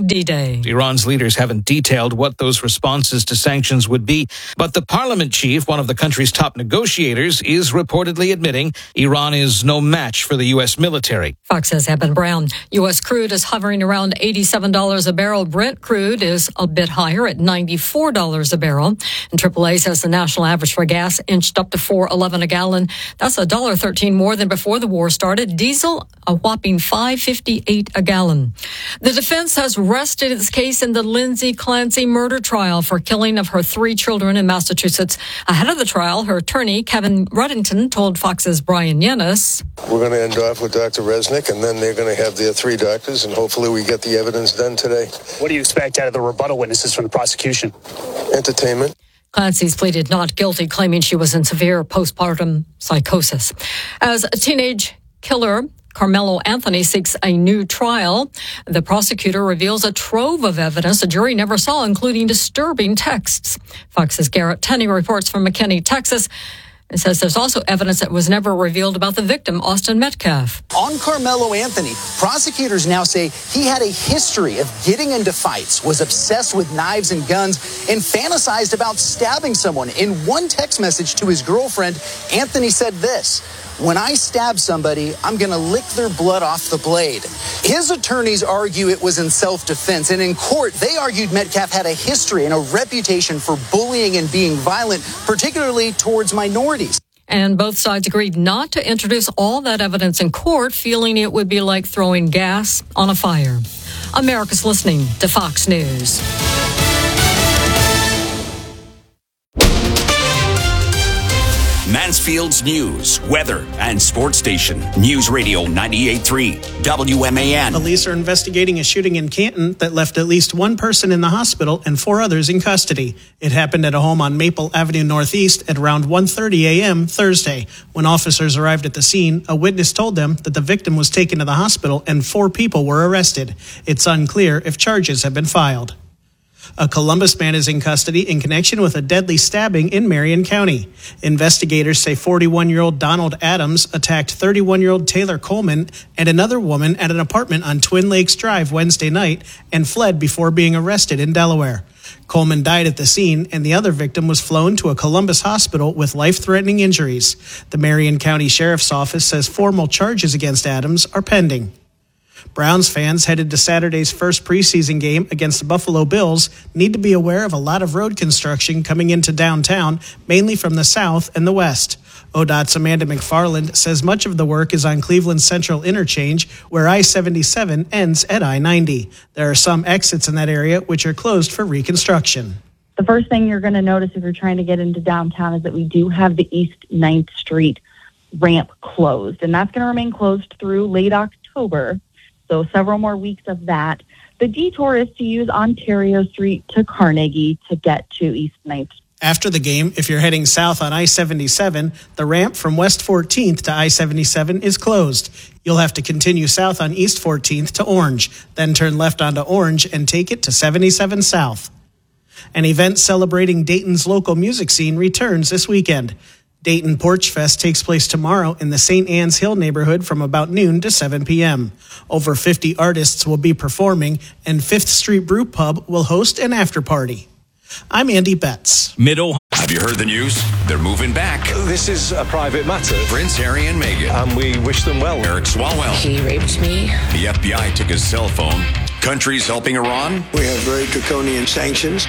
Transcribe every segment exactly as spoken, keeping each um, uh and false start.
D-Day. Iran's leaders haven't detailed what those responses to sanctions would be, but the parliament chief, one of the country's top negotiators, is reportedly admitting Iran is no match for the U S military. Fox's Eben Brown. U S crude is hovering around eighty-seven dollars a barrel. Brent crude is a bit higher at ninety-four dollars a barrel. And triple A says the national average for gas inched up to four eleven a gallon. That's one dollar thirteen more than before the war started. Diesel, a whopping five fifty-eight a gallon. The defense has rested its case in the Lindsay Clancy murder trial for killing of her three children in Massachusetts. Ahead of the trial, her attorney, Kevin Ruddington, told Fox's Brian Yennis, "We're going to end off with Doctor Resnick, and then they're going to have their three doctors, and hopefully we get the evidence done today." What do you expect out of the rebuttal witnesses from the prosecution? Entertainment. Clancy's pleaded not guilty, claiming she was in severe postpartum psychosis. As a teenage killer, Carmelo Anthony seeks a new trial. The prosecutor reveals a trove of evidence a jury never saw, including disturbing texts. Fox's Garrett Tenney reports from McKinney, Texas. It says there's also evidence that was never revealed about the victim, Austin Metcalf. On Carmelo Anthony, prosecutors now say he had a history of getting into fights, was obsessed with knives and guns, and fantasized about stabbing someone. In one text message to his girlfriend, Anthony said this: "When I stab somebody, I'm going to lick their blood off the blade." His attorneys argue it was in self-defense, and in court, they argued Metcalf had a history and a reputation for bullying and being violent, particularly towards minorities. And both sides agreed not to introduce all that evidence in court, feeling it would be like throwing gas on a fire. America's listening to Fox News. Mansfield's news, weather, and sports station. News Radio ninety-eight point three, W M A N. Police are investigating a shooting in Canton that left at least one person in the hospital and four others in custody. It happened at a home on Maple Avenue Northeast at around one thirty a.m. Thursday. When officers arrived at the scene, a witness told them that the victim was taken to the hospital and four people were arrested. It's unclear if charges have been filed. A Columbus man is in custody in connection with a deadly stabbing in Marion County. Investigators say forty-one-year-old Donald Adams attacked thirty-one-year-old Taylor Coleman and another woman at an apartment on Twin Lakes Drive Wednesday night and fled before being arrested in Delaware. Coleman died at the scene, and the other victim was flown to a Columbus hospital with life-threatening injuries. The Marion County Sheriff's Office says formal charges against Adams are pending. Browns fans headed to Saturday's first preseason game against the Buffalo Bills need to be aware of a lot of road construction coming into downtown, mainly from the south and the west. O D O T's Amanda McFarland says much of the work is on Cleveland Central Interchange, where I seventy-seven ends at I ninety. There are some exits in that area which are closed for reconstruction. The first thing you're going to notice if you're trying to get into downtown is that we do have the East ninth Street ramp closed, and that's going to remain closed through late October. So several more weeks of that. The detour is to use Ontario Street to Carnegie to get to East ninth. After the game, if you're heading south on I seventy-seven, the ramp from West fourteenth to I seventy-seven is closed. You'll have to continue south on East fourteenth to Orange, then turn left onto Orange and take it to seventy-seven South. An event celebrating Dayton's local music scene returns this weekend. Dayton Porch Fest takes place tomorrow in the Saint Anne's Hill neighborhood from about noon to seven p.m. Over fifty artists will be performing, and Fifth Street Brew Pub will host an after-party. I'm Andy Betts. Middle. Have you heard the news? They're moving back. This is a private matter. Prince Harry and Meghan. And we wish them well. Eric Swalwell. He raped me. The F B I took his cell phone. Countries helping Iran. We have very draconian sanctions.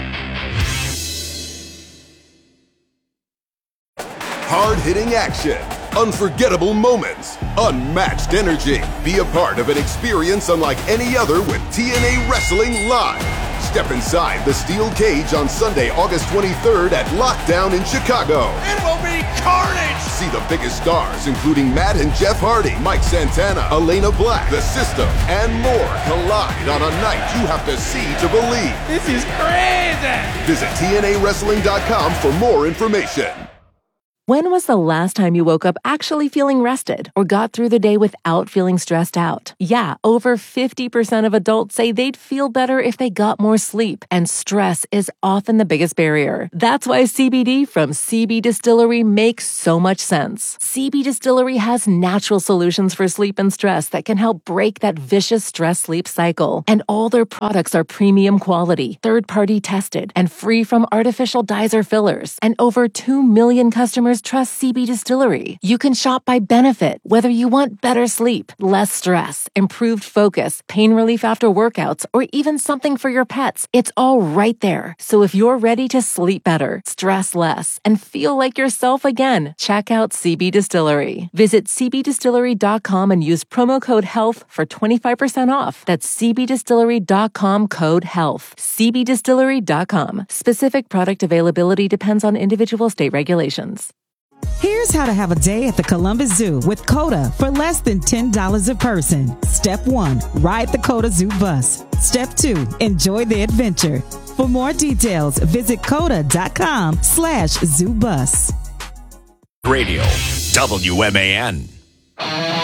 Hard-hitting action, unforgettable moments, unmatched energy. Be a part of an experience unlike any other with T N A Wrestling Live. Step inside the steel cage on Sunday, August twenty-third at Lockdown in Chicago. It will be carnage! See the biggest stars, including Matt and Jeff Hardy, Mike Santana, Elena Black, The System, and more collide on a night you have to see to believe. This is crazy! Visit T N A wrestling dot com for more information. When was the last time you woke up actually feeling rested or got through the day without feeling stressed out? Yeah, over fifty percent of adults say they'd feel better if they got more sleep, and stress is often the biggest barrier. That's why C B D from C B Distillery makes so much sense. C B Distillery has natural solutions for sleep and stress that can help break that vicious stress-sleep cycle. And all their products are premium quality, third-party tested, and free from artificial dyes or fillers. And over two million customers trust C B Distillery. You can shop by benefit, whether you want better sleep, less stress, improved focus, pain relief after workouts, or even something for your pets. It's all right there. So if you're ready to sleep better, stress less, and feel like yourself again, check out C B Distillery. Visit c b distillery dot com and use promo code HEALTH for twenty-five percent off. That's c b distillery dot com code HEALTH. c b distillery dot com. Specific product availability depends on individual state regulations. Here's how to have a day at the Columbus Zoo with COTA for less than ten dollars a person. Step one, ride the COTA Zoo bus. Step two, enjoy the adventure. For more details, visit cota dot com slash zoo bus. Radio, W M A N.